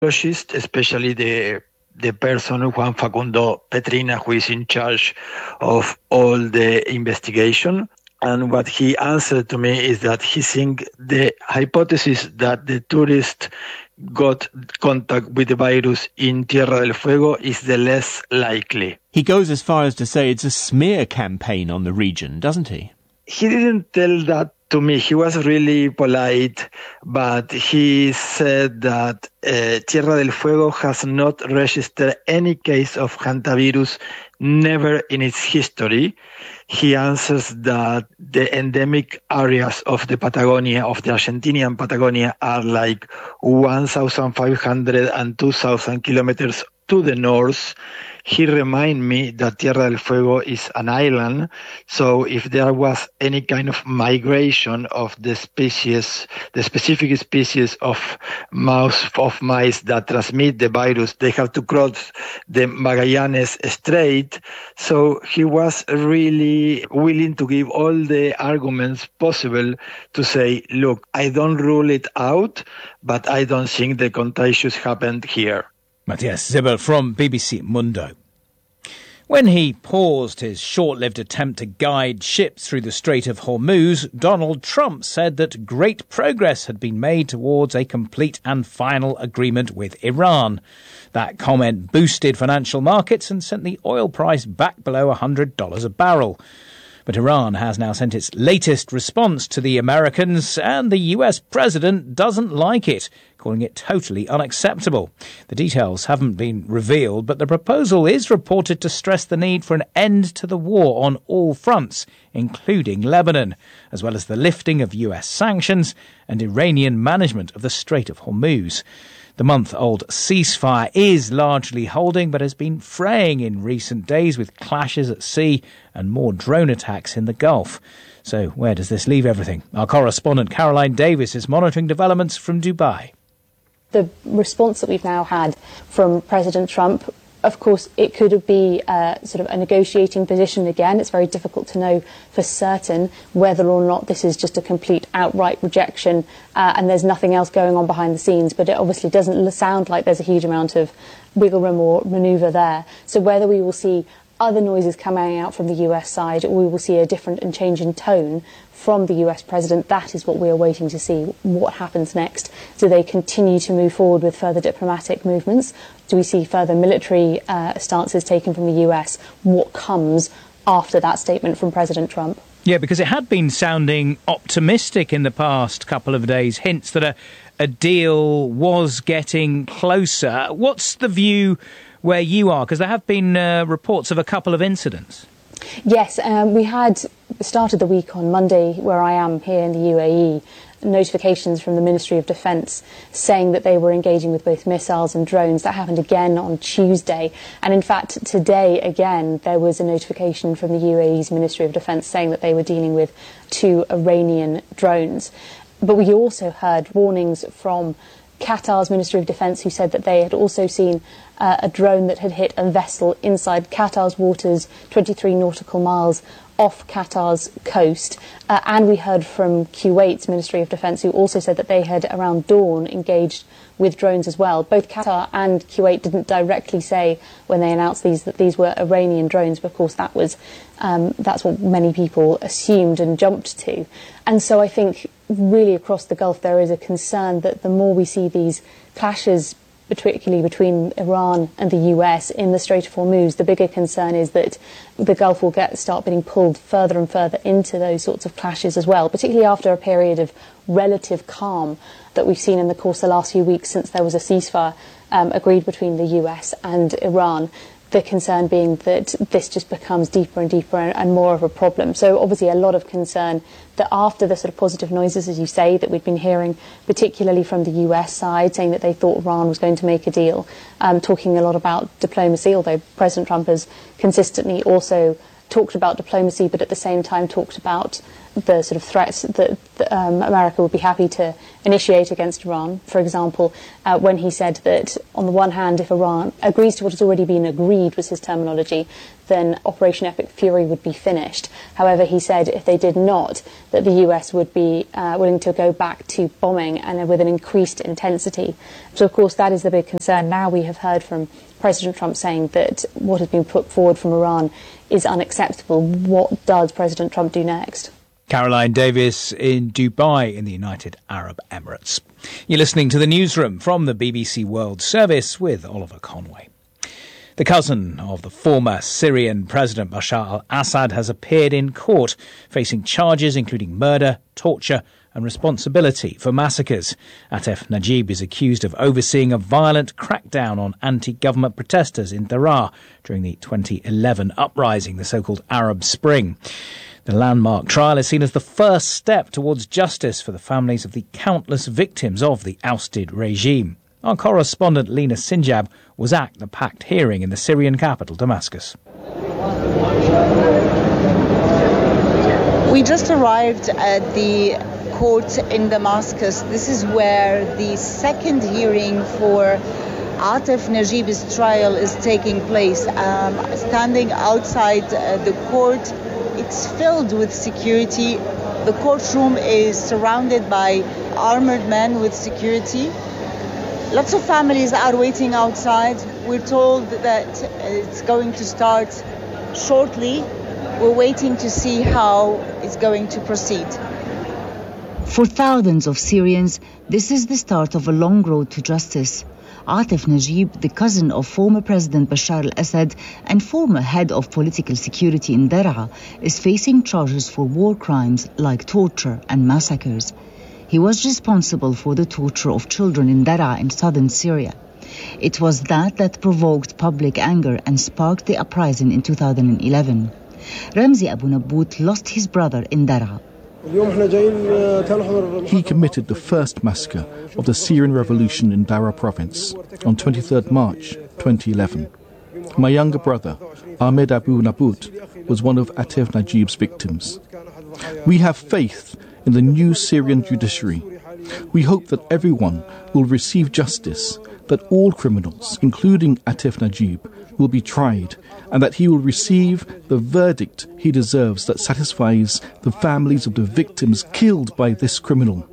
geologist, especially the person, Juan Facundo Petrina, who is in charge of all the investigation. And what he answered to me is that he thinks the hypothesis that the tourist got contact with the virus in Tierra del Fuego is the less likely. He goes as far as to say it's a smear campaign on the region, doesn't he? He didn't tell that to me. He was really polite, but he said that Tierra del Fuego has not registered any case of hantavirus, never in its history. He answers that the endemic areas of the Patagonia, of the Argentinian Patagonia, are like 1,500 and 2,000 kilometers to the north. He reminded me that Tierra del Fuego is an island, so if there was any kind of migration of the species, the specific species of mice that transmit the virus, they have to cross the Magallanes Strait. So he was really willing to give all the arguments possible to say, look, I don't rule it out, but I don't think the contagious happened here. Matthias Zibel from BBC Mundo. When he paused his short-lived attempt to guide ships through the Strait of Hormuz, Donald Trump said that great progress had been made towards a complete and final agreement with Iran. That comment boosted financial markets and sent the oil price back below $100 a barrel. But Iran has now sent its latest response to the Americans, and the US president doesn't like it, calling it totally unacceptable. The details haven't been revealed, but the proposal is reported to stress the need for an end to the war on all fronts, including Lebanon, as well as the lifting of US sanctions and Iranian management of the Strait of Hormuz. The month-old ceasefire is largely holding, but has been fraying in recent days with clashes at sea and more drone attacks in the Gulf. So where does this leave everything? Our correspondent Caroline Davis is monitoring developments from Dubai. The response that we've now had from President Trump, of course, it could be sort of a negotiating position again. It's very difficult to know for certain whether or not this is just a complete outright rejection and there's nothing else going on behind the scenes. But it obviously doesn't sound like there's a huge amount of wiggle room or manoeuvre there. So whether we will see other noises coming out from the US side, or we will see a different and change in tone from the US president, that is what we are waiting to see. What happens next? Do they continue to move forward with further diplomatic movements? Do we see further military stances taken from the US? What comes after that statement from President Trump? Yeah, because it had been sounding optimistic in the past couple of days, hints that a deal was getting closer. What's the view where you are? Because there have been reports of a couple of incidents. Yes, we had started the week on Monday, where I am here in the UAE, notifications from the Ministry of Defence saying that they were engaging with both missiles and drones. That happened again on Tuesday. And in fact, today again, there was a notification from the UAE's Ministry of Defence saying that they were dealing with 2 Iranian drones. But we also heard warnings from Qatar's Ministry of Defence, who said that they had also seen a drone that had hit a vessel inside Qatar's waters, 23 nautical miles off Qatar's coast. And we heard from Kuwait's Ministry of Defence, who also said that they had around dawn engaged with drones as well. Both Qatar and Kuwait didn't directly say when they announced these that these were Iranian drones, but of course that was that's what many people assumed and jumped to. And so I think really across the Gulf there is a concern that the more we see these clashes, particularly between Iran and the US in the Strait of Hormuz, the bigger concern is that the Gulf will start being pulled further and further into those sorts of clashes as well, particularly after a period of relative calm that we've seen in the course of the last few weeks since there was a ceasefire agreed between the US and Iran. The concern being that this just becomes deeper and deeper and more of a problem. So obviously a lot of concern that after the sort of positive noises, as you say, that we've been hearing, particularly from the US side, saying that they thought Iran was going to make a deal, talking a lot about diplomacy, although President Trump has consistently also talked about diplomacy, but at the same time talked about the sort of threats that America would be happy to initiate against Iran. For example, when he said that, on the one hand, if Iran agrees to what has already been agreed, was his terminology, then Operation Epic Fury would be finished. However, he said if they did not, that the US would be willing to go back to bombing and with an increased intensity. So, of course, that is the big concern. Now we have heard from President Trump saying that what has been put forward from Iran is unacceptable. What does President Trump do next? Caroline Davis in Dubai in the United Arab Emirates. You're listening to the Newsroom from the BBC World Service with Oliver Conway. The cousin of the former Syrian President Bashar al-Assad has appeared in court, facing charges including murder, torture and responsibility for massacres. Atef Najib is accused of overseeing a violent crackdown on anti-government protesters in Daraa during the 2011 uprising, the so-called Arab Spring. The landmark trial is seen as the first step towards justice for the families of the countless victims of the ousted regime. Our correspondent Lena Sinjab was at the packed hearing in the Syrian capital, Damascus. We just arrived at the court in Damascus. This is where the second hearing for Atef Najib's trial is taking place. Standing outside the court, it's filled with security. The courtroom is surrounded by armored men with security. Lots of families are waiting outside. We're told that it's going to start shortly. We're waiting to see how it's going to proceed. For thousands of Syrians, this is the start of a long road to justice. Atef Najib, the cousin of former President Bashar al-Assad and former head of political security in Daraa, is facing charges for war crimes like torture and massacres. He was responsible for the torture of children in Daraa in southern Syria. It was that provoked public anger and sparked the uprising in 2011. Ramzi Abu Nabbout lost his brother in Daraa. He committed the first massacre of the Syrian Revolution in Daraa province on 23rd March 2011. My younger brother, Ahmed Abu Nabbout, was one of Atef Najib's victims. We have faith in the new Syrian judiciary. We hope that everyone will receive justice, that all criminals, including Atef Najib, will be tried, and that he will receive the verdict he deserves that satisfies the families of the victims killed by this criminal.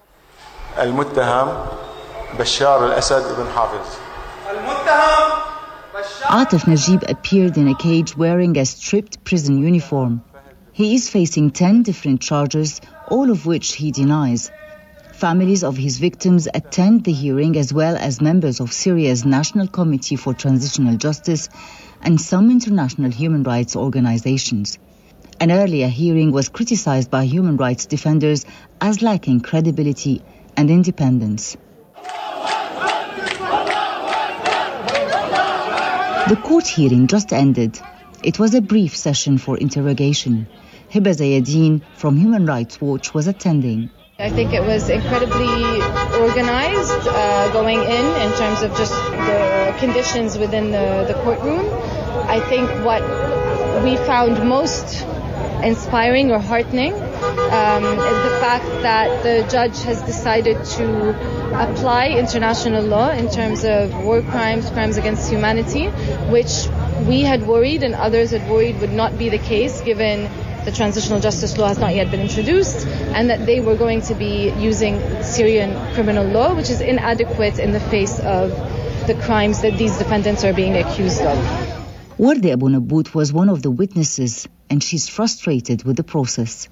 Atef Najib appeared in a cage wearing a stripped prison uniform. He is facing 10 different charges, all of which he denies. Families of his victims attend the hearing, as well as members of Syria's National Committee for Transitional Justice and some international human rights organizations. An earlier hearing was criticized by human rights defenders as lacking credibility and independence. The court hearing just ended. It was a brief session for interrogation. Hiba Zayedin from Human Rights Watch was attending. I think it was incredibly organized going in terms of just the conditions within the courtroom. I think what we found most inspiring or heartening is the fact that the judge has decided to apply international law in terms of war crimes, crimes against humanity, which we had worried and others had worried would not be the case given the transitional justice law has not yet been introduced, and that they were going to be using Syrian criminal law, which is inadequate in the face of the crimes that these defendants are being accused of. Wardi Abu Nabbout was one of the witnesses, and she's frustrated with the process.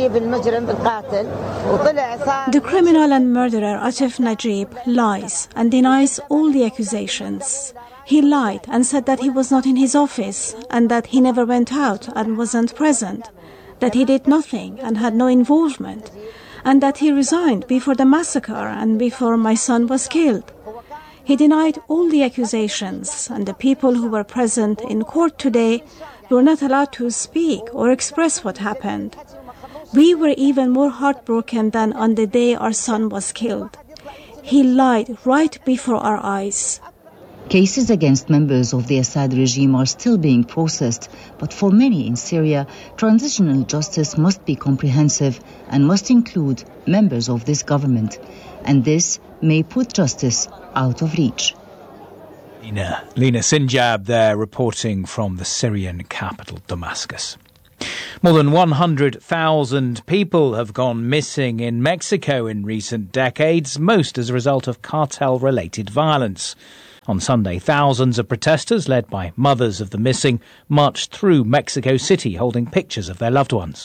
The criminal and murderer Atef Najib lies and denies all the accusations. He lied and said that he was not in his office and that he never went out and wasn't present, that he did nothing and had no involvement, and that he resigned before the massacre and before my son was killed. He denied all the accusations, and the people who were present in court today were not allowed to speak or express what happened. We were even more heartbroken than on the day our son was killed. He lied right before our eyes. Cases against members of the Assad regime are still being processed, but for many in Syria, transitional justice must be comprehensive and must include members of this government. And this may put justice out of reach. Lina Sinjab there, reporting from the Syrian capital, Damascus. More than 100,000 people have gone missing in Mexico in recent decades, most as a result of cartel-related violence. On Sunday, thousands of protesters, led by mothers of the missing, marched through Mexico City holding pictures of their loved ones.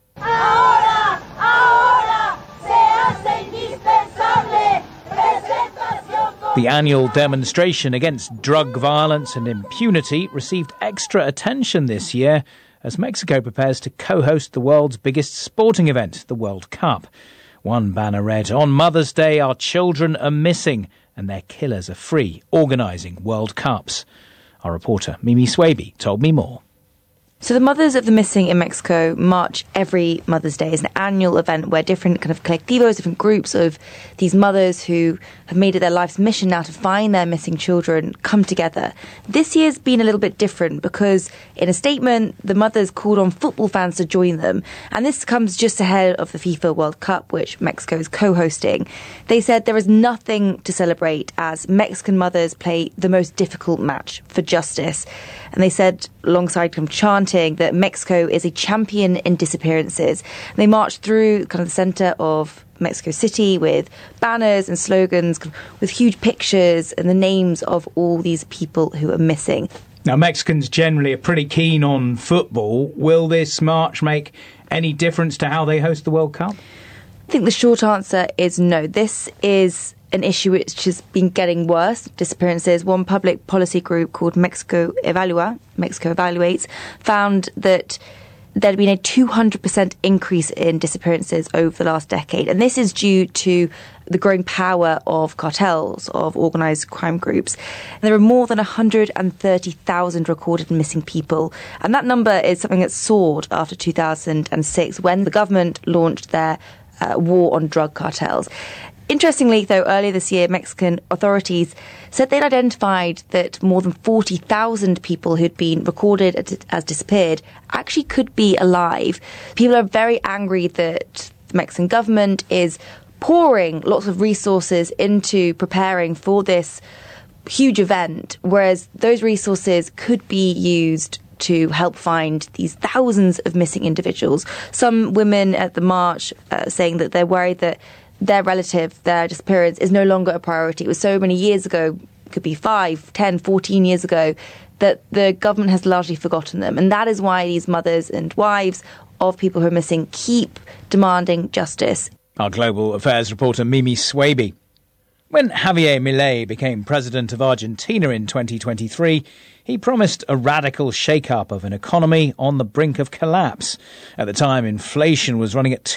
The annual demonstration against drug violence and impunity received extra attention this year as Mexico prepares to co-host the world's biggest sporting event, the World Cup. One banner read, "On Mother's Day, our children are missing and their killers are free, organising World Cups." Our reporter, Mimi Swaby, told me more. So the Mothers of the Missing in Mexico march every Mother's Day. It's an annual event where different kind of colectivos, different groups of these mothers who have made it their life's mission now to find their missing children come together. This year's been a little bit different because in a statement, the mothers called on football fans to join them. And this comes just ahead of the FIFA World Cup, which Mexico is co-hosting. They said there is nothing to celebrate as Mexican mothers play the most difficult match for justice. And they said, alongside chanting, that Mexico is a champion in disappearances. And they marched through kind of the centre of Mexico City with banners and slogans, with huge pictures and the names of all these people who are missing. Now, Mexicans generally are pretty keen on football. Will this march make any difference to how they host the World Cup? I think the short answer is no. This is an issue which has been getting worse, disappearances. One public policy group called Mexico Evaluates, found that there'd been a 200% increase in disappearances over the last decade. And this is due to the growing power of cartels, of organised crime groups. And there are more than 130,000 recorded missing people. And that number is something that soared after 2006 when the government launched their war on drug cartels. Interestingly, though, earlier this year, Mexican authorities said they'd identified that more than 40,000 people who'd been recorded as disappeared actually could be alive. People are very angry that the Mexican government is pouring lots of resources into preparing for this huge event, whereas those resources could be used to help find these thousands of missing individuals. Some women at the march saying that they're worried that their relative, their disappearance, is no longer a priority. It was so many years ago, it could be 5, 10, 14 years ago, that the government has largely forgotten them. And that is why these mothers and wives of people who are missing keep demanding justice. Our global affairs reporter, Mimi Swaby. When Javier Milei became president of Argentina in 2023, he promised a radical shake-up of an economy on the brink of collapse. At the time, inflation was running at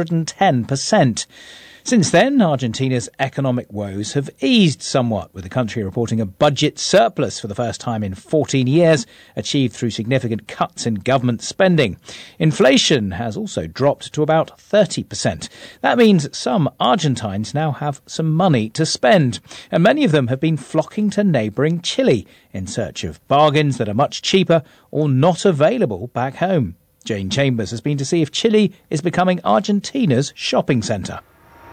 210%. Since then, Argentina's economic woes have eased somewhat, with the country reporting a budget surplus for the first time in 14 years, achieved through significant cuts in government spending. Inflation has also dropped to about 30%. That means some Argentines now have some money to spend, and many of them have been flocking to neighbouring Chile in search of bargains that are much cheaper or not available back home. Jane Chambers has been to see if Chile is becoming Argentina's shopping centre.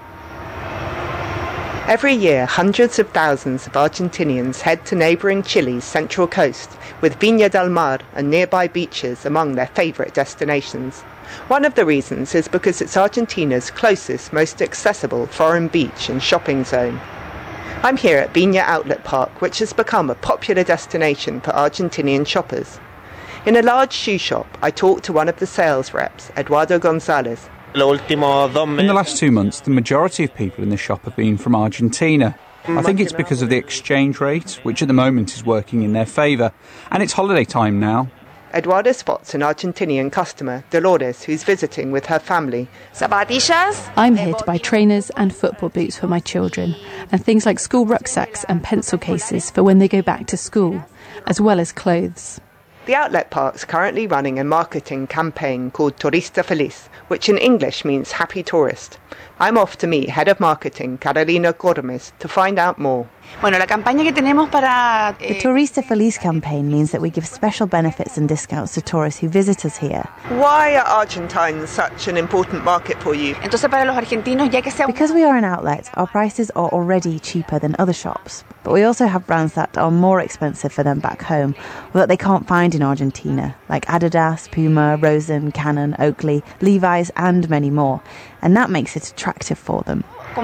Every year, hundreds of thousands of Argentinians head to neighbouring Chile's central coast, with Viña del Mar and nearby beaches among their favourite destinations. One of the reasons is because it's Argentina's closest, most accessible foreign beach and shopping zone. I'm here at Viña Outlet Park, which has become a popular destination for Argentinian shoppers. In a large shoe shop, I talked to one of the sales reps, Eduardo Gonzalez. In the last 2 months, the majority of people in the shop have been from Argentina. I think it's because of the exchange rate, which at the moment is working in their favour. And it's holiday time now. Eduardo spots an Argentinian customer, Dolores, who's visiting with her family. I'm here to buy trainers and football boots for my children, and things like school rucksacks and pencil cases for when they go back to school, as well as clothes. The Outlet Park's currently running a marketing campaign called Turista Feliz, which in English means happy tourist. I'm off to meet Head of Marketing Carolina Gómez to find out more. The Turista Feliz campaign means that we give special benefits and discounts to tourists who visit us here. Why are Argentines such an important market for you? Because we are an outlet, our prices are already cheaper than other shops. But we also have brands that are more expensive for them back home, or that they can't find in Argentina, like Adidas, Puma, Rosen, Canon, Oakley, Levi's, and many more. And that makes it attractive for them.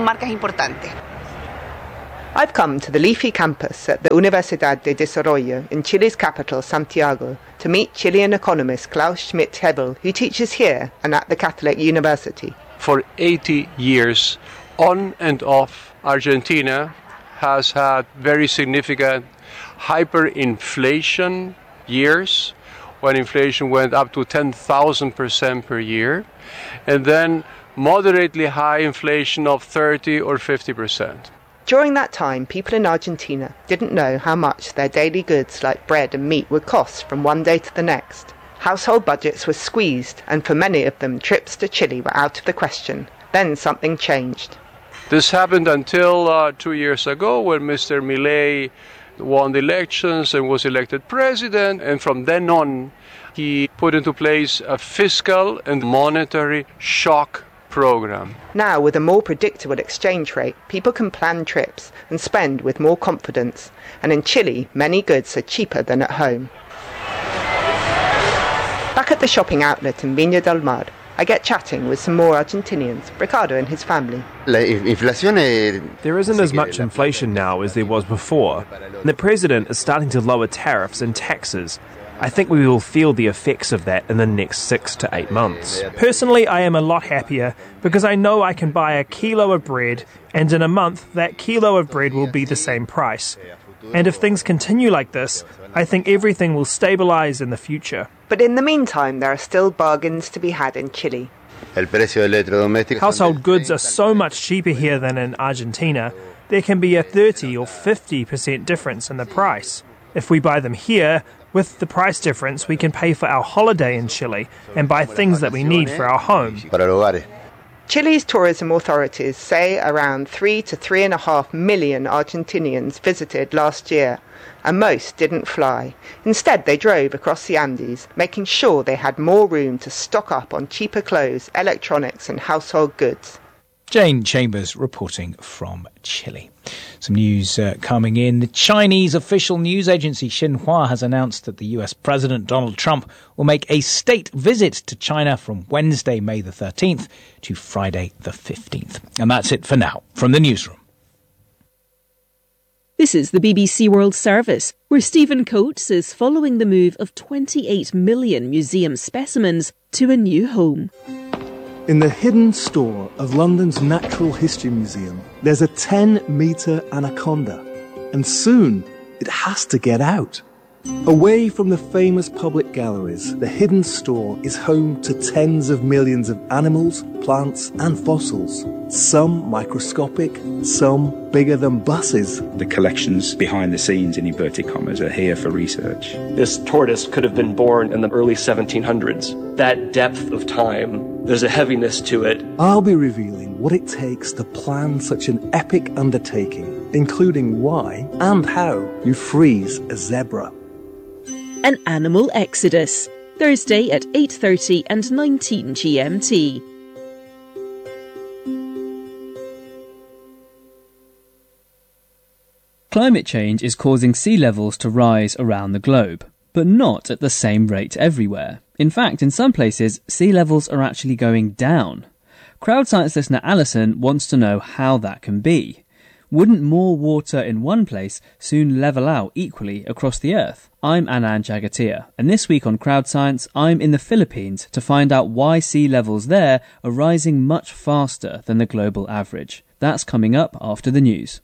I've come to the leafy campus at the Universidad de Desarrollo in Chile's capital, Santiago, to meet Chilean economist Klaus Schmidt-Hebel, who teaches here and at the Catholic University. For 80 years, on and off, Argentina has had very significant hyperinflation years, when inflation went up to 10,000% per year, and then moderately high inflation of 30 or 50%. During that time, people in Argentina didn't know how much their daily goods like bread and meat would cost from one day to the next. Household budgets were squeezed, and for many of them, trips to Chile were out of the question. Then something changed. This happened until 2 years ago, when Mr. Milei won the elections and was elected president, and from then on, he put into place a fiscal and monetary shock program. Now, with a more predictable exchange rate, people can plan trips and spend with more confidence. And in Chile, many goods are cheaper than at home. Back at the shopping outlet in Viña del Mar, I get chatting with some more Argentinians, Ricardo and his family. There isn't as much inflation now as there was before. The president is starting to lower tariffs and taxes. I think we will feel the effects of that in the next 6 to 8 months. Personally, I am a lot happier because I know I can buy a kilo of bread, and in a month that kilo of bread will be the same price. And if things continue like this, I think everything will stabilize in the future. But in the meantime, there are still bargains to be had in Chile. Household goods are so much cheaper here than in Argentina. There can be a 30 or 50% difference in the price. If we buy them here, with the price difference, we can pay for our holiday in Chile and buy things that we need for our home. Chile's tourism authorities say around 3 to 3.5 million Argentinians visited last year, and most didn't fly. Instead, they drove across the Andes, making sure they had more room to stock up on cheaper clothes, electronics and household goods. Jane Chambers reporting from Chile. Some news coming in. The Chinese official news agency Xinhua has announced that the US President Donald Trump will make a state visit to China from Wednesday, May the 13th to Friday the 15th. And that's it for now from the newsroom. This is the BBC World Service, where Stephen Coates is following the move of 28 million museum specimens to a new home. In the hidden store of London's Natural History Museum, there's a 10-metre anaconda, and soon it has to get out. Away from the famous public galleries, the hidden store is home to tens of millions of animals, plants and fossils, some microscopic, some bigger than buses. The collections behind the scenes, in inverted commas, are here for research. This tortoise could have been born in the early 1700s. That depth of time, there's a heaviness to it. I'll be revealing what it takes to plan such an epic undertaking, including why and how you freeze a zebra. An Animal Exodus, Thursday at 8:30 and 19 GMT. Climate change is causing sea levels to rise around the globe, but not at the same rate everywhere. In fact, in some places, sea levels are actually going down. Crowd Science listener Alison wants to know how that can be. Wouldn't more water in one place soon level out equally across the Earth? I'm Anand Jagatia, and this week on Crowd Science, I'm in the Philippines to find out why sea levels there are rising much faster than the global average. That's coming up after the news.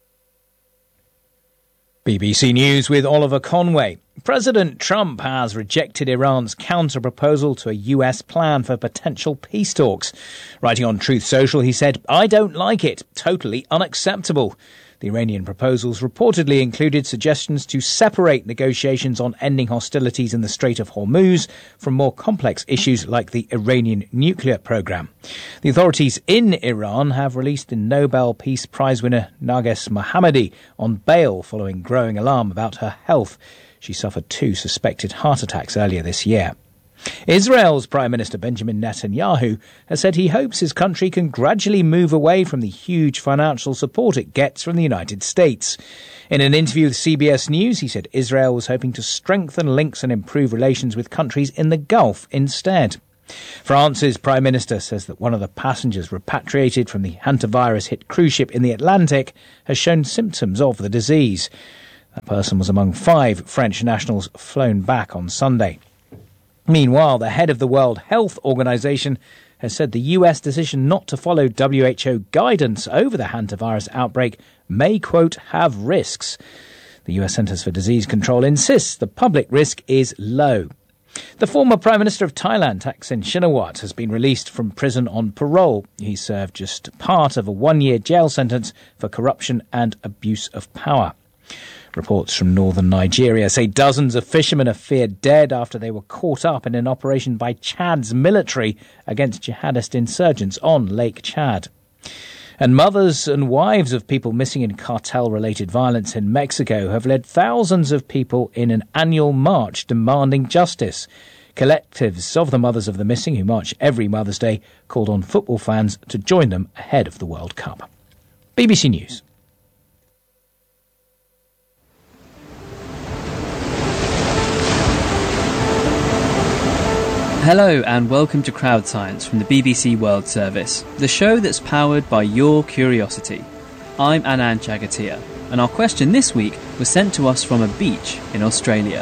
BBC News with Oliver Conway. President Trump has rejected Iran's counter-proposal to a US plan for potential peace talks. Writing on Truth Social, he said, "I don't like it. Totally unacceptable." The Iranian proposals reportedly included suggestions to separate negotiations on ending hostilities in the Strait of Hormuz from more complex issues like the Iranian nuclear program. The authorities in Iran have released the Nobel Peace Prize winner Narges Mohammadi on bail following growing alarm about her health. She suffered 2 suspected heart attacks earlier this year. Israel's Prime Minister Benjamin Netanyahu has said he hopes his country can gradually move away from the huge financial support it gets from the United States. In an interview with CBS News, he said Israel was hoping to strengthen links and improve relations with countries in the Gulf instead. France's Prime Minister says that one of the passengers repatriated from the hantavirus-hit cruise ship in the Atlantic has shown symptoms of the disease. That person was among 5 French nationals flown back on Sunday. Meanwhile, the head of the World Health Organization has said the US decision not to follow WHO guidance over the hantavirus outbreak may, quote, have risks. The US Centers for Disease Control insists the public risk is low. The former Prime Minister of Thailand, Thaksin Shinawatra, has been released from prison on parole. He served just part of a 1-year jail sentence for corruption and abuse of power. Reports from northern Nigeria say dozens of fishermen are feared dead after they were caught up in an operation by Chad's military against jihadist insurgents on Lake Chad. And mothers and wives of people missing in cartel-related violence in Mexico have led thousands of people in an annual march demanding justice. Collectives of the mothers of the missing, who march every Mother's Day, called on football fans to join them ahead of the World Cup. BBC News. Hello and welcome to Crowd Science from the BBC World Service, the show that's powered by your curiosity. I'm Anand Jagatia, and our question this week was sent to us from a beach in Australia.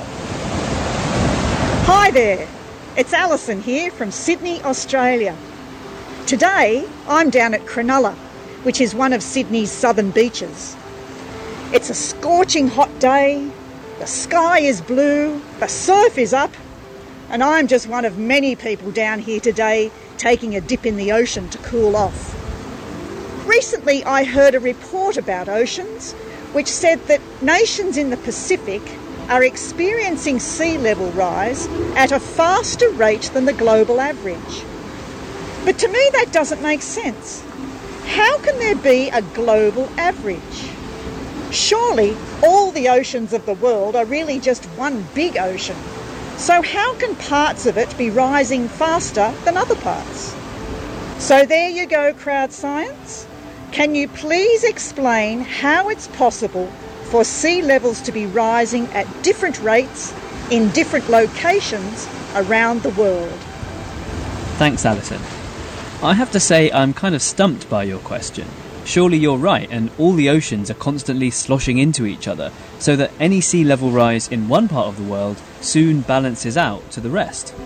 Hi there, it's Alison here from Sydney, Australia. Today I'm down at Cronulla, which is one of Sydney's southern beaches. It's a scorching hot day, the sky is blue, the surf is up, and I'm just one of many people down here today taking a dip in the ocean to cool off. Recently I heard a report about oceans which said that nations in the Pacific are experiencing sea level rise at a faster rate than the global average. But to me that doesn't make sense. How can there be a global average? Surely all the oceans of the world are really just one big ocean. So how can parts of it be rising faster than other parts? So there you go, Crowd Science. Can you please explain how it's possible for sea levels to be rising at different rates in different locations around the world? Thanks, Alison. I have to say I'm kind of stumped by your question. Surely you're right, and all the oceans are constantly sloshing into each other, so that any sea level rise in one part of the world soon balances out to the rest.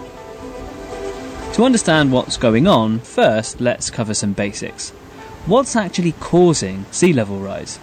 To understand what's going on, first let's cover some basics. What's actually causing sea level rise?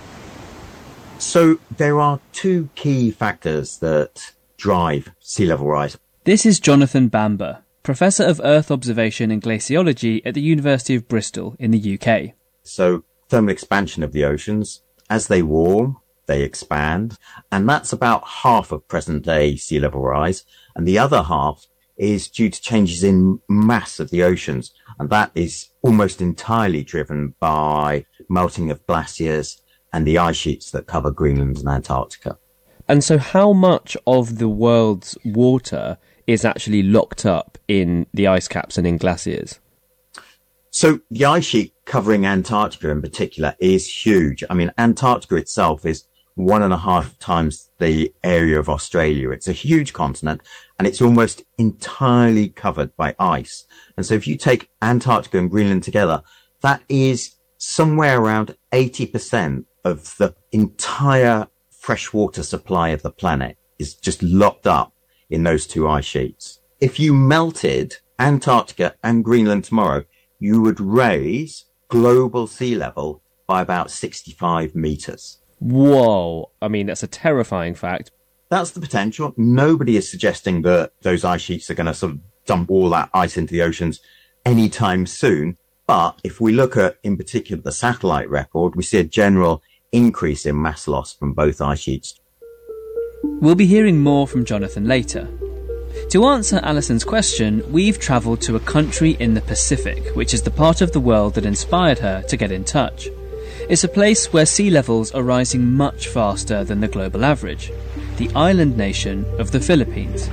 So there are 2 key factors that drive sea level rise. This is Jonathan Bamber, Professor of Earth Observation and Glaciology at the University of Bristol in the UK. So thermal expansion of the oceans, as they warm, they expand, and that's about half of present-day sea level rise, and the other half is due to changes in mass of the oceans, and that is almost entirely driven by melting of glaciers and the ice sheets that cover Greenland and Antarctica. And so how much of the world's water is actually locked up in the ice caps and in glaciers? So the ice sheet covering Antarctica in particular is huge. I mean, Antarctica itself is 1.5 times the area of Australia. It's a huge continent and it's almost entirely covered by ice. And so if you take Antarctica and Greenland together, that is somewhere around 80% of the entire freshwater supply of the planet is just locked up in those 2 ice sheets. If you melted Antarctica and Greenland tomorrow, you would raise global sea level by about 65 metres. Whoa. I mean, that's a terrifying fact. That's the potential. Nobody is suggesting that those ice sheets are going to sort of dump all that ice into the oceans anytime soon. But if we look at, in particular, the satellite record, we see a general increase in mass loss from both ice sheets. We'll be hearing more from Jonathan later. To answer Alison's question, we've travelled to a country in the Pacific, which is the part of the world that inspired her to get in touch. It's a place where sea levels are rising much faster than the global average, the island nation of the Philippines.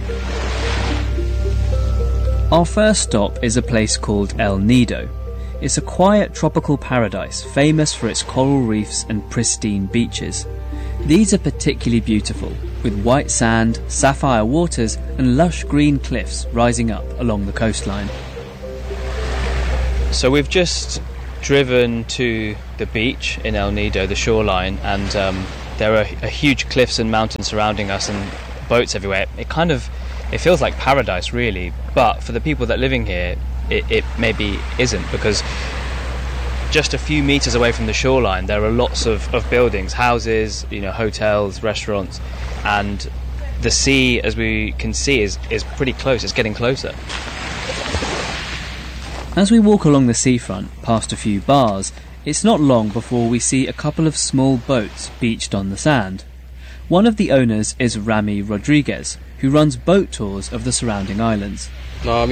Our first stop is a place called El Nido. It's a quiet tropical paradise famous for its coral reefs and pristine beaches. These are particularly beautiful, with white sand, sapphire waters and lush green cliffs rising up along the coastline. So we've just driven to the beach in El Nido, the shoreline, and there are huge cliffs and mountains surrounding us and boats everywhere. It feels like paradise, really, but for the people that are living here, it maybe isn't, because just a few metres away from the shoreline there are lots of buildings, houses, hotels, restaurants, and the sea, as we can see, is pretty close. It's getting closer. As we walk along the seafront, past a few bars, it's not long before we see a couple of small boats beached on the sand. One of the owners is Rami Rodriguez, who runs boat tours of the surrounding islands. I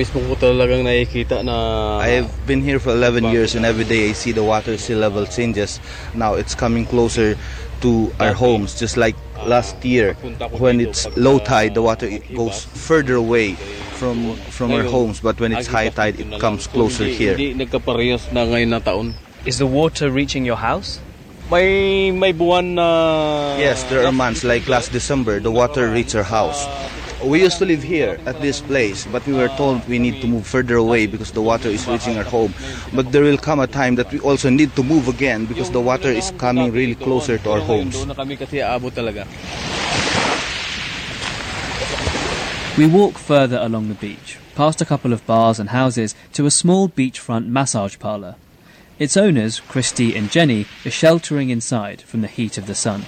have been here for 11 years, and every day I see the water sea level changes. Now it's coming closer to our homes, just like last year when it's low tide, the water goes further away from our homes, but when it's high tide it comes closer here. Is the water reaching your house? Yes, there are months like last December the water reached our house. We used to live here at this place, but we were told we need to move further away because the water is reaching our home. But there will come a time that we also need to move again because the water is coming really closer to our homes. We walk further along the beach, past a couple of bars and houses, to a small beachfront massage parlour. Its owners, Christy and Jenny, are sheltering inside from the heat of the sun.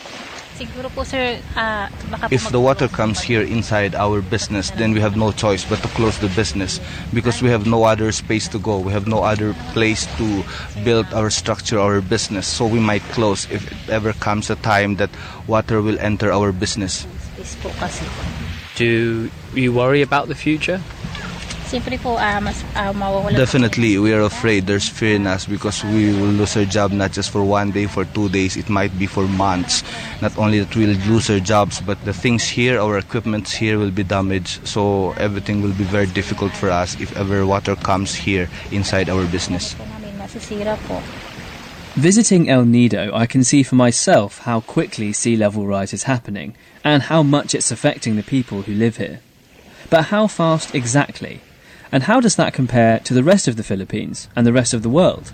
If the water comes here inside our business, then we have no choice but to close the business because we have no other space to go. We have no other place to build our structure, our business. So we might close if it ever comes a time that water will enter our business. Do you worry about the future? Definitely, we are afraid. There's fear in us because we will lose our job not just for 1 day, for 2 days, it might be for months. Not only that we'll lose our jobs, but the things here, our equipment here will be damaged, so everything will be very difficult for us if ever water comes here inside our business. Visiting El Nido, I can see for myself how quickly sea level rise is happening and how much it's affecting the people who live here. But how fast exactly? And how does that compare to the rest of the Philippines and the rest of the world?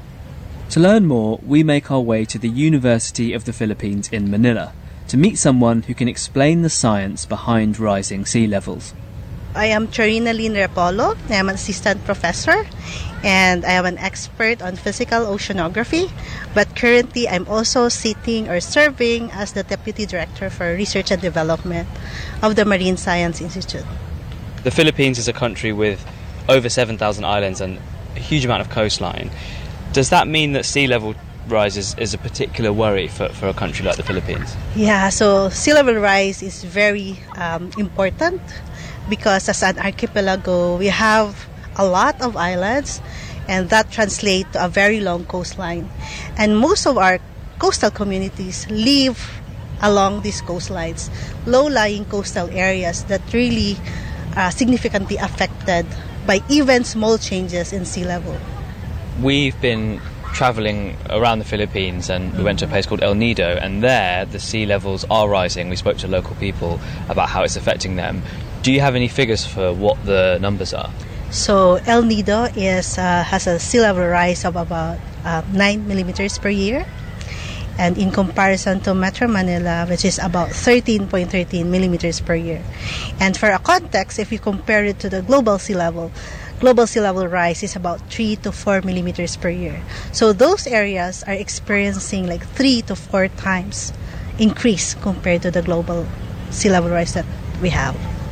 To learn more, we make our way to the University of the Philippines in Manila to meet someone who can explain the science behind rising sea levels. I am Charina Lynn Repolo. I am an assistant professor and I am an expert on physical oceanography. But currently I'm also sitting or serving as the Deputy Director for Research and Development of the Marine Science Institute. The Philippines is a country with over 7,000 islands and a huge amount of coastline. Does that mean that sea level rise is a particular worry for a country like the Philippines? Yeah, so sea level rise is very important because as an archipelago, we have a lot of islands and that translates to a very long coastline. And most of our coastal communities live along these coastlines, low-lying coastal areas that really significantly affected by even small changes in sea level. We've been travelling around the Philippines and we went to a place called El Nido, and there the sea levels are rising. We spoke to local people about how it's affecting them. Do you have any figures for what the numbers are? So El Nido has a sea level rise of about 9 millimeters per year. And in comparison to Metro Manila, which is about 13.13 millimeters per year. And for a context, if you compare it to the global sea level rise is about 3 to 4 millimeters per year. So those areas are experiencing like 3 to 4 times increase compared to the global sea level rise that we have.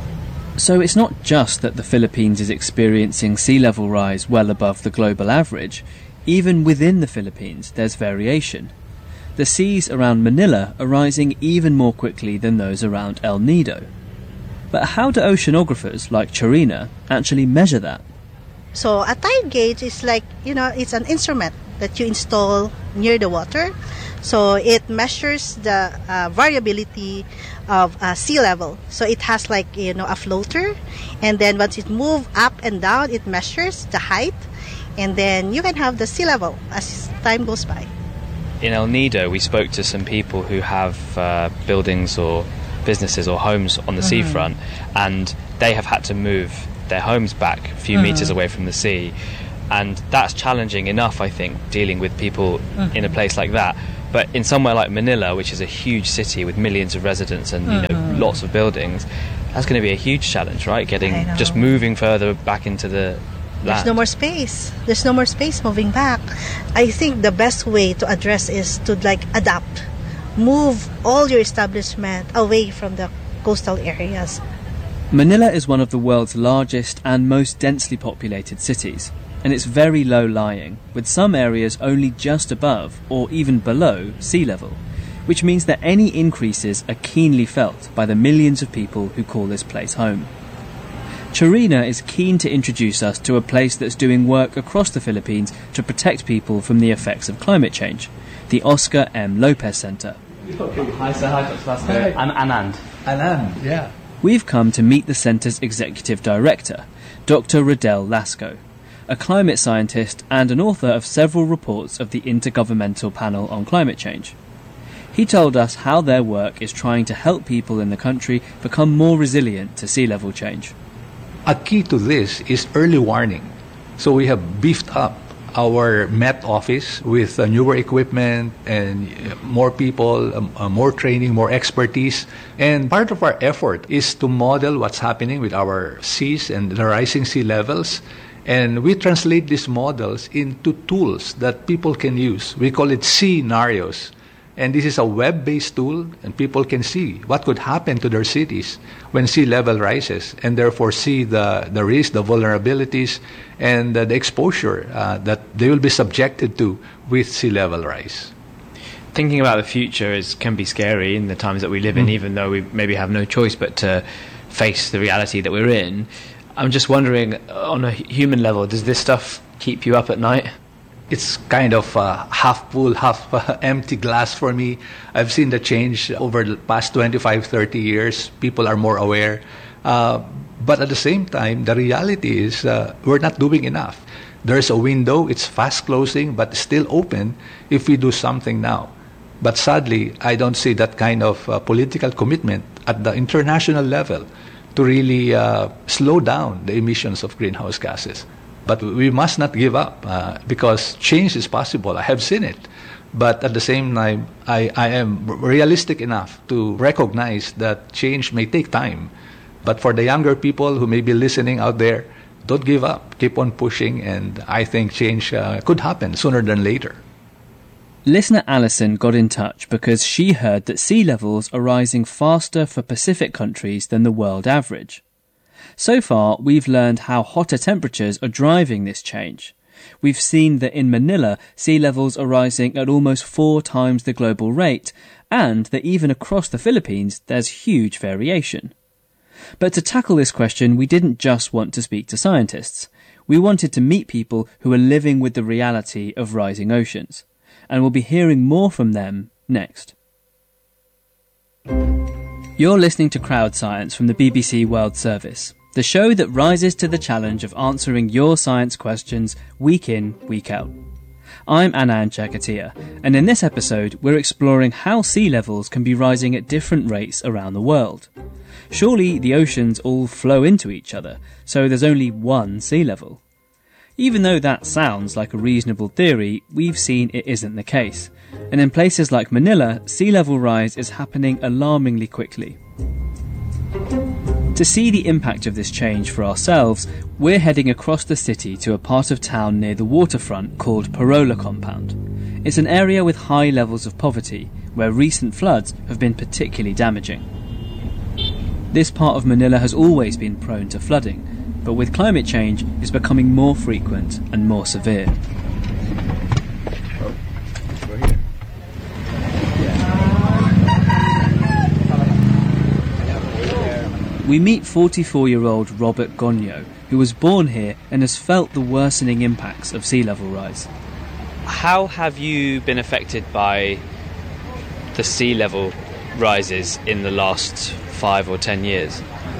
So it's not just that the Philippines is experiencing sea level rise well above the global average. Even within the Philippines, there's variation. The seas around Manila are rising even more quickly than those around El Nido. But how do oceanographers like Charina actually measure that? So a tide gauge is like, it's an instrument that you install near the water. So it measures the variability of sea level. So it has like, a floater. And then once it moves up and down, it measures the height. And then you can have the sea level as time goes by. In El Nido, we spoke to some people who have buildings or businesses or homes on the seafront, and they have had to move their homes back a few meters away from the sea. And that's challenging enough, I think, dealing with people in a place like that. But in somewhere like Manila, which is a huge city with millions of residents and lots of buildings, that's going to be a huge challenge, right? Just moving further back into the land. There's no more space. There's no more space moving back. I think the best way to address is to adapt. Move all your establishment away from the coastal areas. Manila is one of the world's largest and most densely populated cities, and it's very low-lying, with some areas only just above or even below sea level, which means that any increases are keenly felt by the millions of people who call this place home. Charina is keen to introduce us to a place that's doing work across the Philippines to protect people from the effects of climate change, the Oscar M. Lopez Center. Hi, sir. Hi, Dr. Vasco. I'm Anand. Anand, yeah. We've come to meet the centre's executive director, Dr. Riddell Lasco, a climate scientist and an author of several reports of the Intergovernmental Panel on Climate Change. He told us how their work is trying to help people in the country become more resilient to sea level change. A key to this is early warning. So we have beefed up our Met office with newer equipment and more people, more training, more expertise. And part of our effort is to model what's happening with our seas and the rising sea levels. And we translate these models into tools that people can use. We call it scenarios. And this is a web-based tool, and people can see what could happen to their cities when sea level rises, and therefore see the risk, the vulnerabilities, and the exposure that they will be subjected to with sea level rise. Thinking about the future can be scary in the times that we live in, even though we maybe have no choice but to face the reality that we're in. I'm just wondering, on a human level, does this stuff keep you up at night? It's kind of half full, half empty glass for me. I've seen the change over the past 25, 30 years. People are more aware. But at the same time, the reality is we're not doing enough. There's a window, it's fast closing, but still open if we do something now. But sadly, I don't see that kind of political commitment at the international level to really slow down the emissions of greenhouse gases. But we must not give up because change is possible. I have seen it. But at the same time, I am realistic enough to recognize that change may take time. But for the younger people who may be listening out there, don't give up. Keep on pushing, and I think change could happen sooner than later. Listener Alison got in touch because she heard that sea levels are rising faster for Pacific countries than the world average. So far, we've learned how hotter temperatures are driving this change. We've seen that in Manila, sea levels are rising at almost 4 times the global rate, and that even across the Philippines, there's huge variation. But to tackle this question, we didn't just want to speak to scientists. We wanted to meet people who are living with the reality of rising oceans. And we'll be hearing more from them next. You're listening to Crowd Science from the BBC World Service, the show that rises to the challenge of answering your science questions week in, week out. I'm Anand Jagatia, and in this episode we're exploring how sea levels can be rising at different rates around the world. Surely the oceans all flow into each other, so there's only one sea level. Even though that sounds like a reasonable theory, we've seen it isn't the case. And in places like Manila, sea level rise is happening alarmingly quickly. To see the impact of this change for ourselves, we're heading across the city to a part of town near the waterfront called Parola Compound. It's an area with high levels of poverty, where recent floods have been particularly damaging. This part of Manila has always been prone to flooding, but with climate change, it's becoming more frequent and more severe. we meet 44-year-old Robert Gonyo, who was born here and has felt the worsening impacts of sea level rise. How have you been affected by the sea level rises in the last 5 or 10 years?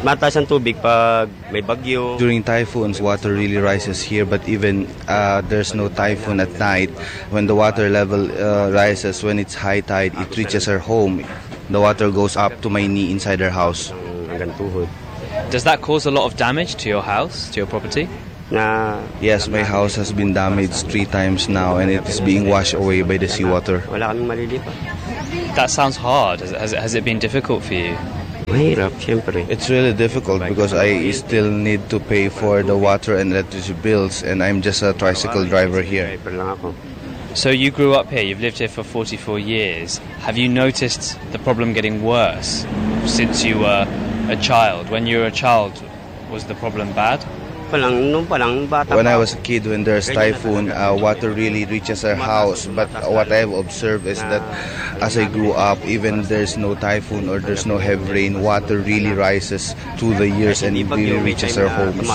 During typhoons, water really rises here, but even there's no typhoon at night. When the water level rises, when it's high tide, it reaches our home. The water goes up to my knee inside our house. Does that cause a lot of damage to your house, to your property? Yes, my house has been damaged 3 times now, and it is being washed away by the seawater. That sounds hard. Has it been difficult for you? It's really difficult because I still need to pay for the water and electricity bills, and I'm just a tricycle driver here. So you grew up here, you've lived here for 44 years. Have you noticed the problem getting worse since you were a child? When you were a child, was the problem bad? When I was a kid, when there's typhoon, water really reaches our house. But what I've observed is that as I grew up, even there's no typhoon or there's no heavy rain, water really rises through the years and it really reaches our homes.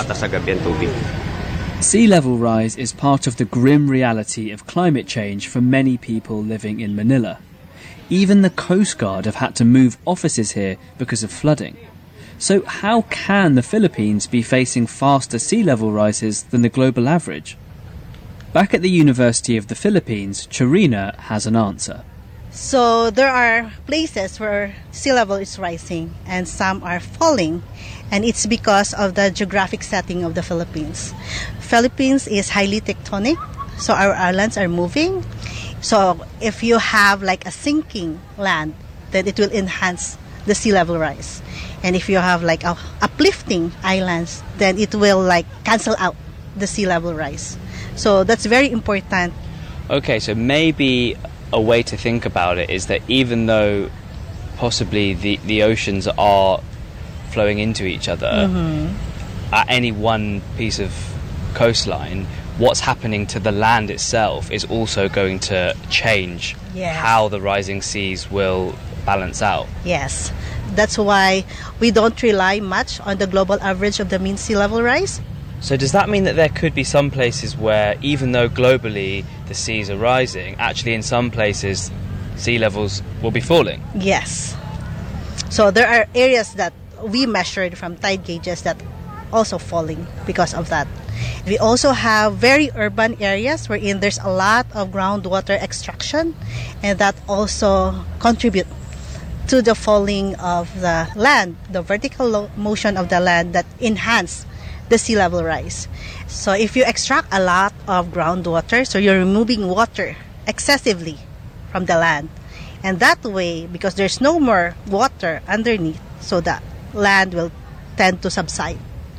Sea level rise is part of the grim reality of climate change for many people living in Manila. Even the Coast Guard have had to move offices here because of flooding. So how can the Philippines be facing faster sea level rises than the global average? Back at the University of the Philippines, Charina has an answer. So there are places where sea level is rising and some are falling, and it's because of the geographic setting of the Philippines. Philippines is highly tectonic, so our islands are moving. So if you have like a sinking land, then it will enhance the sea level rise. And if you have like uplifting islands, then it will like cancel out the sea level rise. So that's very important. Okay, so maybe a way to think about it is that even though possibly the oceans are flowing into each other at any one piece of coastline, what's happening to the land itself is also going to change how the rising seas will balance out. Yes. That's why we don't rely much on the global average of the mean sea level rise. So does that mean that there could be some places where, even though globally the seas are rising, actually in some places sea levels will be falling? Yes. So there are areas that we measured from tide gauges that also falling because of that. We also have very urban areas wherein there's a lot of groundwater extraction, and that also contribute to the falling of the land, the vertical motion of the land that enhance the sea level rise. So if you extract a lot of groundwater, so you're removing water excessively from the land, and that way, because there's no more water underneath, so the land will tend to subside.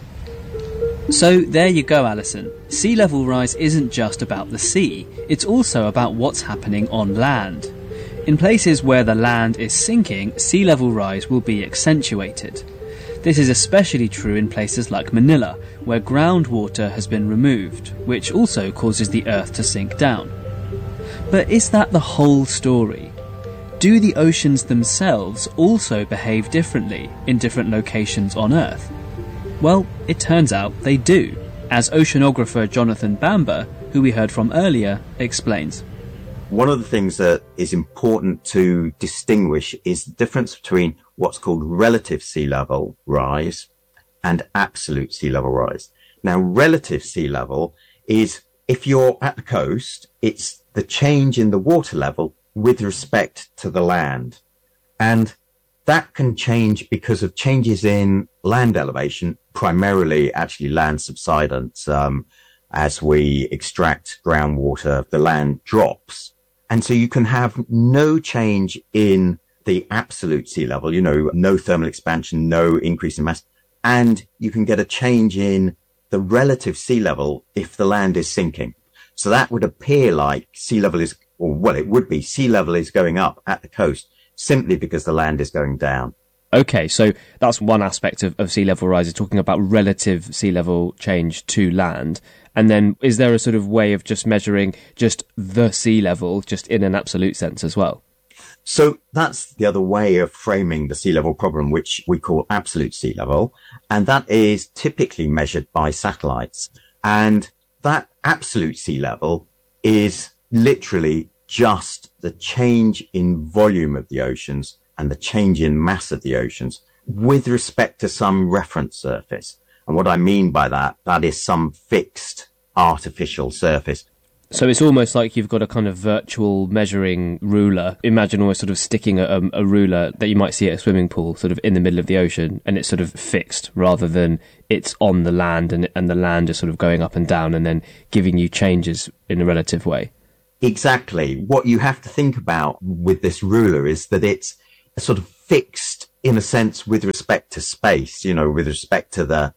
So there you go, Alison. Sea level rise isn't just about the sea, it's also about what's happening on land. In places where the land is sinking, sea level rise will be accentuated. This is especially true in places like Manila, where groundwater has been removed, which also causes the earth to sink down. But is that the whole story? Do the oceans themselves also behave differently in different locations on Earth? Well, it turns out they do, as oceanographer Jonathan Bamba, who we heard from earlier, explains. One of the things that is important to distinguish is the difference between what's called relative sea level rise and absolute sea level rise. Now, relative sea level is, if you're at the coast, it's the change in the water level with respect to the land. And that can change because of changes in land elevation, primarily actually land subsidence. As we extract groundwater, the land drops. And so you can have no change in the absolute sea level, no thermal expansion, no increase in mass. And you can get a change in the relative sea level if the land is sinking. So that would appear like sea level is, it would be sea level is going up at the coast simply because the land is going down. Okay, so that's one aspect of sea level rise, is talking about relative sea level change to land. And then is there a sort of way of just measuring just the sea level, just in an absolute sense as well? So that's the other way of framing the sea level problem, which we call absolute sea level. And that is typically measured by satellites. And that absolute sea level is literally just the change in volume of the oceans and the change in mass of the oceans with respect to some reference surface. And what I mean by that is some fixed artificial surface. So it's almost like you've got a kind of virtual measuring ruler. Imagine almost sort of sticking a ruler that you might see at a swimming pool sort of in the middle of the ocean, and it's sort of fixed rather than it's on the land and the land is sort of going up and down and then giving you changes in a relative way. Exactly. What you have to think about with this ruler is that it's sort of fixed in a sense with respect to space, with respect to the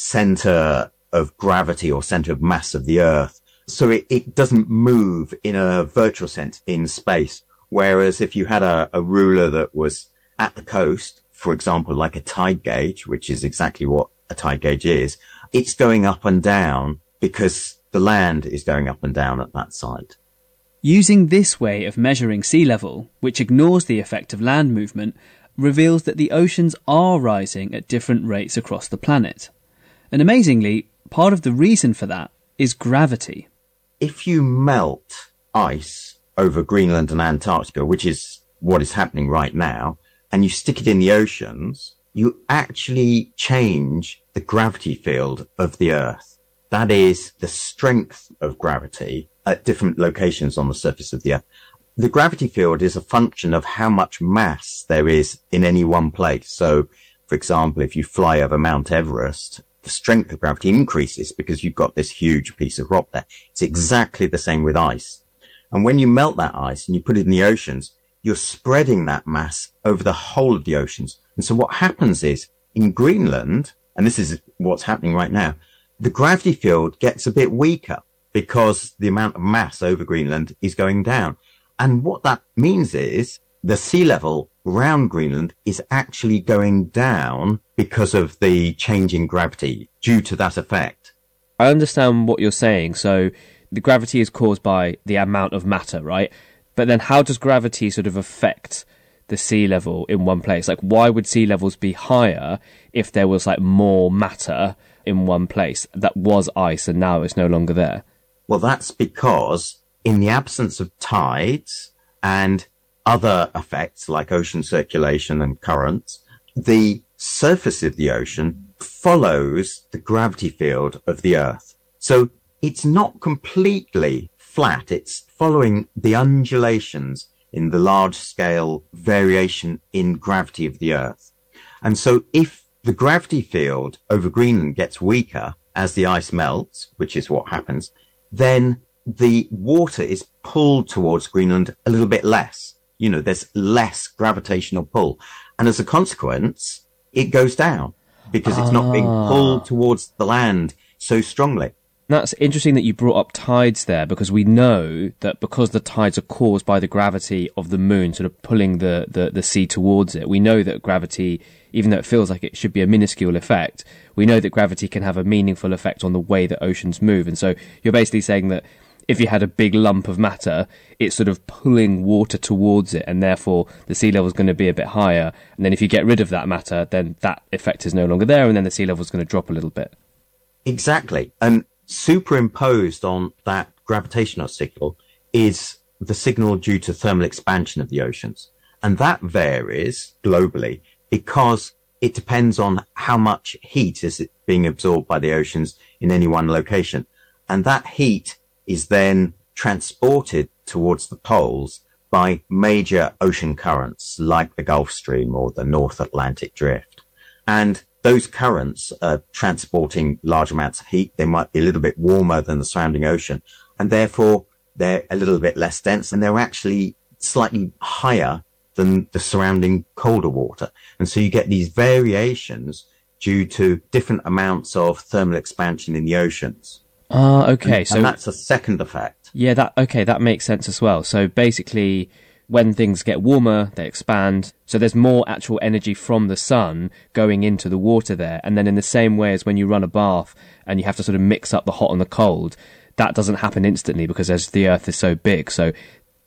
center of gravity or center of mass of the Earth. So it doesn't move in a virtual sense in space. Whereas if you had a ruler that was at the coast, for example, like a tide gauge, which is exactly what a tide gauge is, it's going up and down because the land is going up and down at that site. Using this way of measuring sea level, which ignores the effect of land movement, reveals that the oceans are rising at different rates across the planet. And amazingly, part of the reason for that is gravity. If you melt ice over Greenland and Antarctica, which is what is happening right now, and you stick it in the oceans, you actually change the gravity field of the Earth. That is the strength of gravity at different locations on the surface of the Earth. The gravity field is a function of how much mass there is in any one place. So, for example, if you fly over Mount Everest, the strength of gravity increases because you've got this huge piece of rock there. It's exactly the same with ice. And when you melt that ice and you put it in the oceans, you're spreading that mass over the whole of the oceans. And so what happens is in Greenland, and this is what's happening right now, the gravity field gets a bit weaker because the amount of mass over Greenland is going down. And what that means is the sea level around Greenland is actually going down because of the change in gravity due to that effect. I understand what you're saying. So the gravity is caused by the amount of matter, right? But then how does gravity sort of affect the sea level in one place? Like, why would sea levels be higher if there was like more matter in one place that was ice and now it's no longer there? Well, that's because in the absence of tides and other effects like ocean circulation and currents, the surface of the ocean follows the gravity field of the Earth. So it's not completely flat. It's following the undulations in the large scale variation in gravity of the Earth. And so if the gravity field over Greenland gets weaker as the ice melts, which is what happens, then the water is pulled towards Greenland a little bit less. There's less gravitational pull. And as a consequence, it goes down because it's not being pulled towards the land so strongly. That's interesting that you brought up tides there, because we know that because the tides are caused by the gravity of the moon sort of pulling the sea towards it, we know that gravity, even though it feels like it should be a minuscule effect, we know that gravity can have a meaningful effect on the way that oceans move. And so you're basically saying that if you had a big lump of matter, it's sort of pulling water towards it, and therefore the sea level is going to be a bit higher. And then if you get rid of that matter, then that effect is no longer there, and then the sea level is going to drop a little bit. Exactly. And superimposed on that gravitational signal is the signal due to thermal expansion of the oceans. And that varies globally because it depends on how much heat is being absorbed by the oceans in any one location. And that heat is then transported towards the poles by major ocean currents like the Gulf Stream or the North Atlantic Drift. And those currents are transporting large amounts of heat. They might be a little bit warmer than the surrounding ocean, and therefore they're a little bit less dense, and they're actually slightly higher than the surrounding colder water. And so you get these variations due to different amounts of thermal expansion in the oceans. Okay. And that's a second effect. Yeah, that makes sense as well. So basically, when things get warmer, they expand. So there's more actual energy from the sun going into the water there. And then in the same way as when you run a bath and you have to sort of mix up the hot and the cold, that doesn't happen instantly because as the Earth is so big. So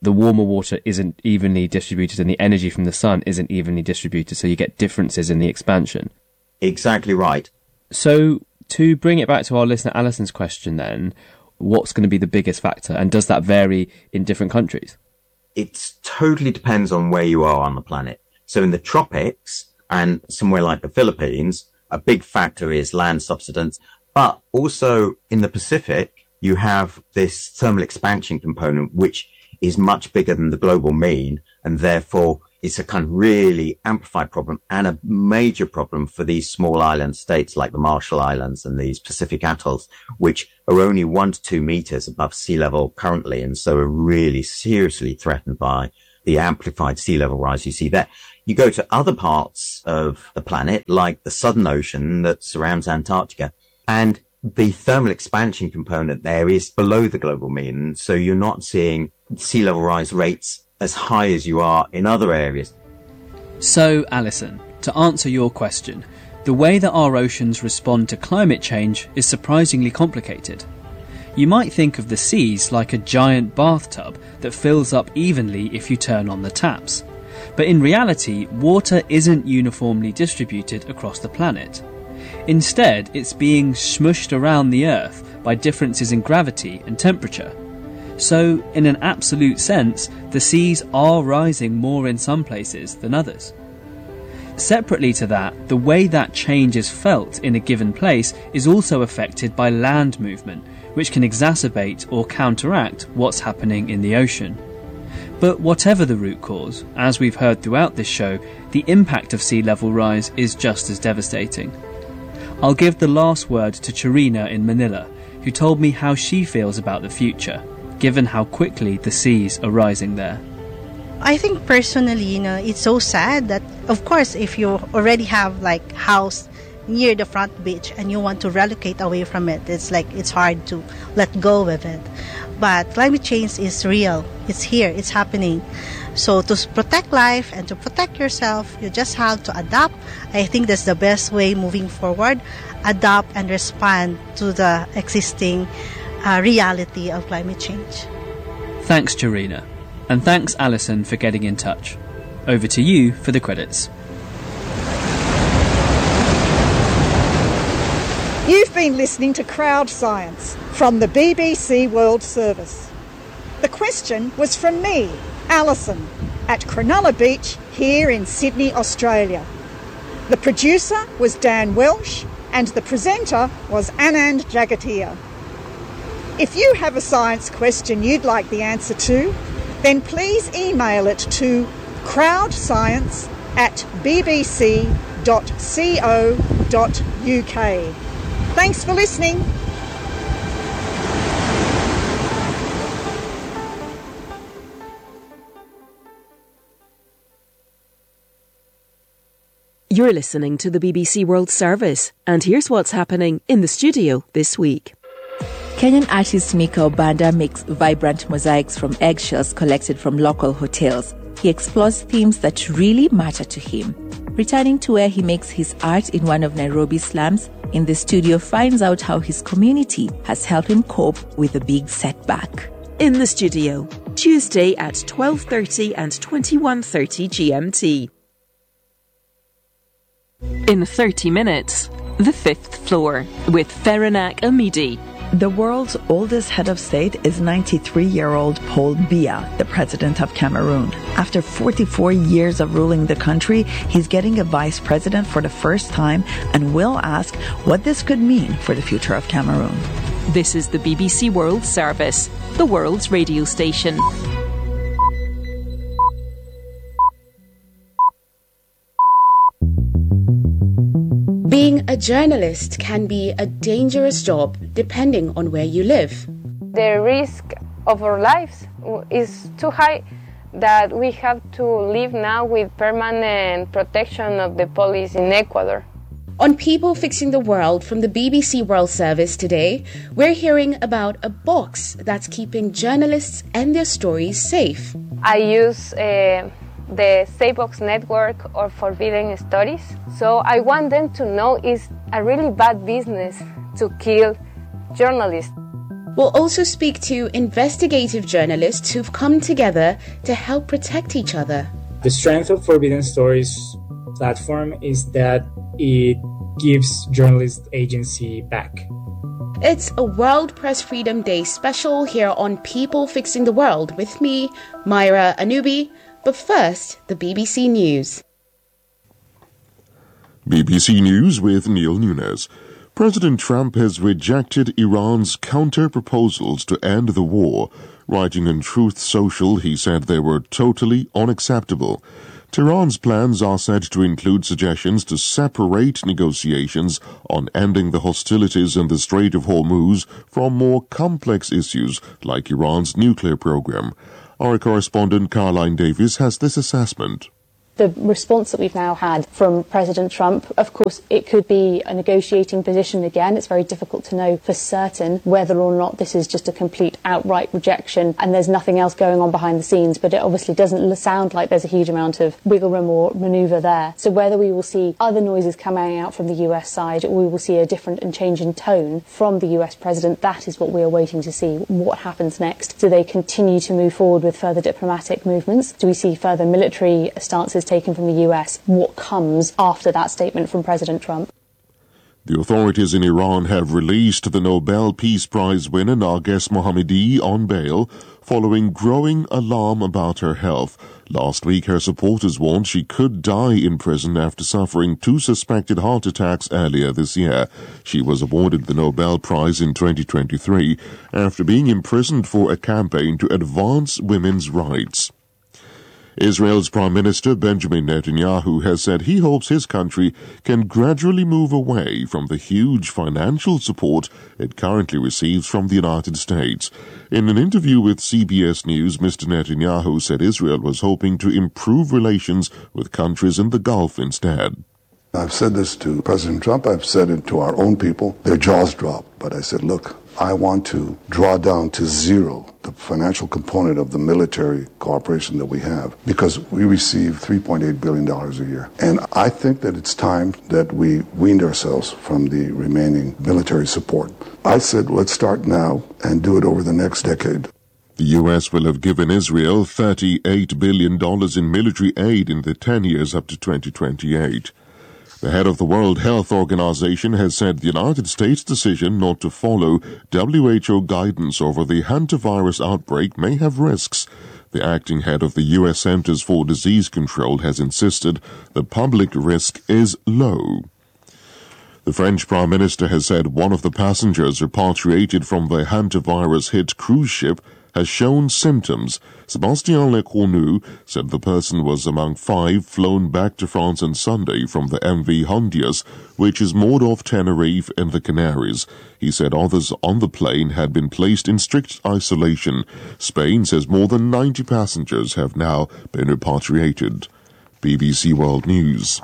the warmer water isn't evenly distributed and the energy from the sun isn't evenly distributed, so you get differences in the expansion. Exactly right. So to bring it back to our listener Alison's question then, what's going to be the biggest factor, and does that vary in different countries? It totally depends on where you are on the planet. So in the tropics and somewhere like the Philippines, a big factor is land subsidence. But also in the Pacific, you have this thermal expansion component, which is much bigger than the global mean. And therefore, it's a kind of really amplified problem and a major problem for these small island states like the Marshall Islands and these Pacific atolls, which are only 1 to 2 meters above sea level currently. And so are really seriously threatened by the amplified sea level rise you see there. You go to other parts of the planet, like the Southern Ocean that surrounds Antarctica, and the thermal expansion component there is below the global mean. So you're not seeing sea level rise rates as high as you are in other areas. So, Alison, to answer your question, the way that our oceans respond to climate change is surprisingly complicated. You might think of the seas like a giant bathtub that fills up evenly if you turn on the taps. But in reality, water isn't uniformly distributed across the planet. Instead, it's being smushed around the Earth by differences in gravity and temperature. So, in an absolute sense, the seas are rising more in some places than others. Separately to that, the way that change is felt in a given place is also affected by land movement, which can exacerbate or counteract what's happening in the ocean. But whatever the root cause, as we've heard throughout this show, the impact of sea level rise is just as devastating. I'll give the last word to Charina in Manila, who told me how she feels about the future, given how quickly the seas are rising there. I think personally, it's so sad that, of course, if you already have like house near the front beach and you want to relocate away from it, it's hard to let go of it. But climate change is real. It's here. It's happening. So to protect life and to protect yourself, you just have to adapt. I think that's the best way moving forward. Adapt and respond to the existing reality of climate change. Thanks, Charina. And thanks, Alison, for getting in touch. Over to you for the credits. You've been listening to Crowd Science from the BBC World Service. The question was from me, Alison, at Cronulla Beach here in Sydney, Australia. The producer was Dan Welsh and the presenter was Anand Jagatia. If you have a science question you'd like the answer to, then please email it to crowdscience@bbc.co.uk. Thanks for listening. You're listening to the BBC World Service, and here's what's happening in the studio this week. Kenyan artist Mika Obanda makes vibrant mosaics from eggshells collected from local hotels. He explores themes that really matter to him. Returning to where he makes his art in one of Nairobi's slums, In the studio finds out how his community has helped him cope with a big setback. In the studio, Tuesday at 12:30 and 21:30 GMT. In 30 minutes, The Fifth Floor with Feranak Amidi. The world's oldest head of state is 93-year-old Paul Biya, the president of Cameroon. After 44 years of ruling the country, he's getting a vice president for the first time, and we'll ask what this could mean for the future of Cameroon. This is the BBC World Service, the world's radio station. Being a journalist can be a dangerous job depending on where you live. The risk of our lives is too high that we have to live now with permanent protection of the police in Ecuador. On People Fixing the World from the BBC World Service today, we're hearing about a box that's keeping journalists and their stories safe. I use the SafeBox network or Forbidden Stories. So I want them to know it's a really bad business to kill journalists. We'll also speak to investigative journalists who've come together to help protect each other. The strength of Forbidden Stories platform is that it gives journalists agency back. It's a World Press Freedom Day special here on People Fixing the World with me, Myra Anubi. But first, the BBC News. BBC News with Neil Nunes. President Trump has rejected Iran's counter-proposals to end the war. Writing on Truth Social, he said they were totally unacceptable. Tehran's plans are said to include suggestions to separate negotiations on ending the hostilities in the Strait of Hormuz from more complex issues like Iran's nuclear program. Our correspondent Caroline Davies has this assessment. The response that we've now had from President Trump, of course, it could be a negotiating position again. It's very difficult to know for certain whether or not this is just a complete outright rejection and there's nothing else going on behind the scenes. But it obviously doesn't sound like there's a huge amount of wiggle room or manoeuvre there. So whether we will see other noises coming out from the US side or we will see a different and change in tone from the US president, that is what we are waiting to see. What happens next? Do they continue to move forward with further diplomatic movements? Do we see further military stances taken from the US? What comes after that statement from President Trump? The authorities in Iran have released the Nobel Peace Prize winner Narges Mohammadi on bail following growing alarm about her health. Last week, her supporters warned she could die in prison after suffering 2 suspected heart attacks earlier this year. She was awarded the Nobel Prize in 2023 after being imprisoned for a campaign to advance women's rights. Israel's Prime Minister Benjamin Netanyahu has said he hopes his country can gradually move away from the huge financial support it currently receives from the United States. In an interview with CBS News, Mr. Netanyahu said Israel was hoping to improve relations with countries in the Gulf instead. I've said this to President Trump, I've said it to our own people. Their jaws drop. But I said, look, I want to draw down to zero the financial component of the military cooperation that we have because we receive $3.8 billion a year. And I think that it's time that we weaned ourselves from the remaining military support. I said, let's start now and do it over the next decade. The U.S. will have given Israel $38 billion in military aid in the 10 years up to 2028. The head of the World Health Organization has said the United States' decision not to follow WHO guidance over the hantavirus outbreak may have risks. The acting head of the U.S. Centers for Disease Control has insisted the public risk is low. The French Prime Minister has said one of the passengers repatriated from the hantavirus-hit cruise ship has shown symptoms. Sébastien Lecornu said the person was among 5 flown back to France on Sunday from the MV Hondias, which is moored off Tenerife in the Canaries. He said others on the plane had been placed in strict isolation. Spain says more than 90 passengers have now been repatriated. BBC World News.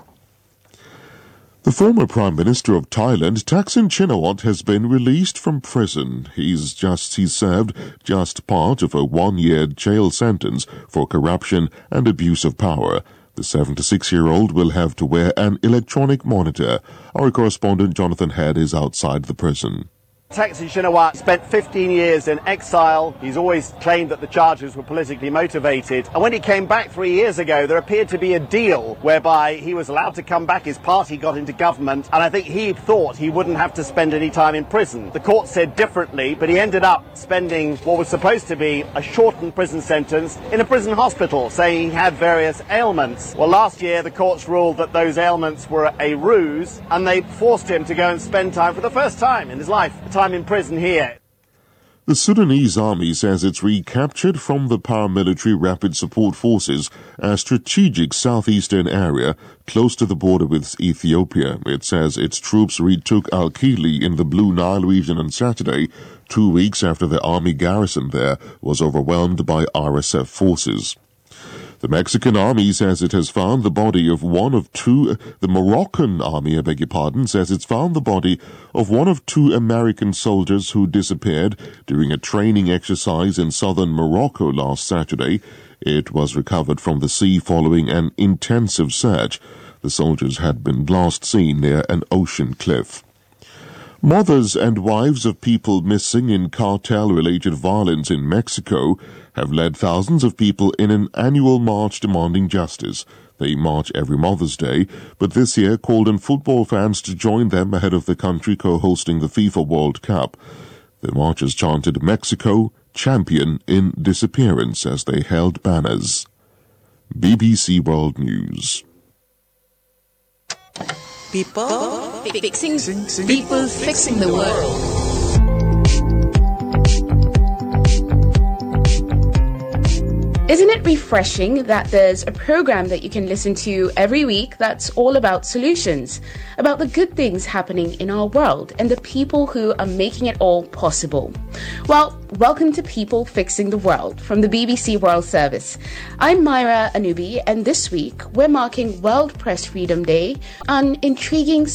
The former Prime Minister of Thailand, Thaksin Shinawatra, has been released from prison. He served just part of a 1-year jail sentence for corruption and abuse of power. The 76-year-old will have to wear an electronic monitor. Our correspondent Jonathan Head is outside the prison. Thaksin Shinawatra spent 15 years in exile. He's always claimed that the charges were politically motivated. And when he came back 3 years ago, there appeared to be a deal whereby he was allowed to come back. His party got into government. And I think he thought he wouldn't have to spend any time in prison. The court said differently, but he ended up spending what was supposed to be a shortened prison sentence in a prison hospital, saying he had various ailments. Well, last year, the courts ruled that those ailments were a ruse, and they forced him to go and spend time for the first time in his life. Time in prison here. The Sudanese army says it's recaptured from the paramilitary Rapid Support Forces a strategic southeastern area close to the border with Ethiopia. It says its troops retook Al-Kili in the Blue Nile region on Saturday, 2 weeks after the army garrison there was overwhelmed by RSF forces. The Mexican army says it has found the body of the Moroccan army, says it's found the body of one of 2 American soldiers who disappeared during a training exercise in southern Morocco last Saturday. It was recovered from the sea following an intensive search. The soldiers had been last seen near an ocean cliff. Mothers and wives of people missing in cartel-related violence in Mexico have led thousands of people in an annual march demanding justice. They march every Mother's Day, but this year called on football fans to join them ahead of the country co-hosting the FIFA World Cup. The marchers chanted "Mexico, champion in disappearance" as they held banners. BBC World News. People fixing the world. Isn't it refreshing that there's a program that you can listen to every week that's all about solutions, about the good things happening in our world and the people who are making it all possible? Well, welcome to People Fixing the World from the BBC World Service. I'm Myra Anubi, and this week we're marking World Press Freedom Day, an intriguing